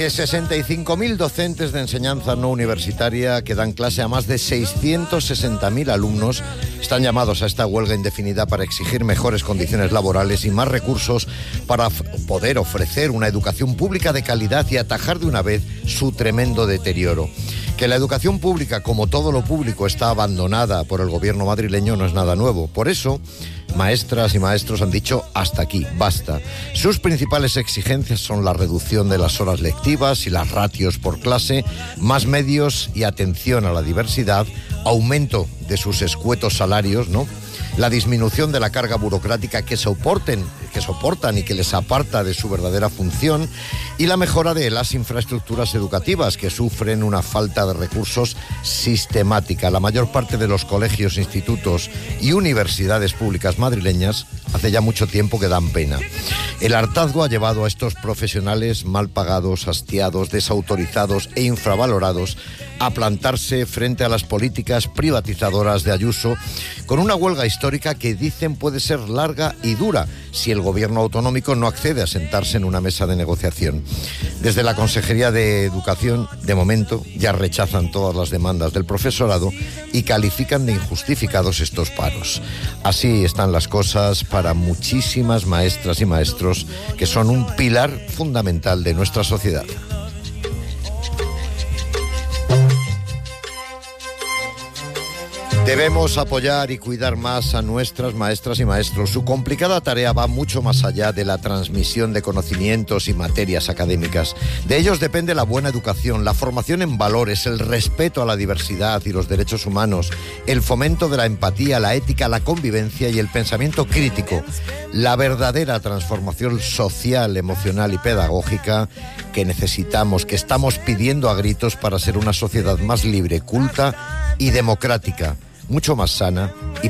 que 65.000 docentes de enseñanza no universitaria que dan clase a más de 660.000 alumnos están llamados a esta huelga indefinida para exigir mejores condiciones laborales y más recursos para poder ofrecer una educación pública de calidad y atajar de una vez su tremendo deterioro. Que la educación pública, como todo lo público, está abandonada por el gobierno madrileño no es nada nuevo. Por eso, maestras y maestros han dicho hasta aquí, basta. Sus principales exigencias son la reducción de las horas lectivas y las ratios por clase, más medios y atención a la diversidad, aumento de sus escuetos salarios, ¿no?, la disminución de la carga burocrática que soportan y que les aparta de su verdadera función, y la mejora de las infraestructuras educativas que sufren una falta de recursos sistemática. La mayor parte de los colegios, institutos y universidades públicas madrileñas hace ya mucho tiempo que dan pena. El hartazgo ha llevado a estos profesionales mal pagados, hastiados, desautorizados e infravalorados a plantarse frente a las políticas privatizadoras de Ayuso con una huelga histórica que dicen puede ser larga y dura si el gobierno autonómico no accede a sentarse en una mesa de negociación. Desde la Consejería de Educación, de momento, ya rechazan todas las demandas del profesorado y califican de injustificados estos paros. Así están las cosas para muchísimas maestras y maestros que son un pilar fundamental de nuestra sociedad. Debemos apoyar y cuidar más a nuestras maestras y maestros. Su complicada tarea va mucho más allá de la transmisión de conocimientos y materias académicas. De ellos depende la buena educación, la formación en valores, el respeto a la diversidad y los derechos humanos, el fomento de la empatía, la ética, la convivencia y el pensamiento crítico. La verdadera transformación social, emocional y pedagógica que necesitamos, que estamos pidiendo a gritos para ser una sociedad más libre, culta y democrática, mucho más sana y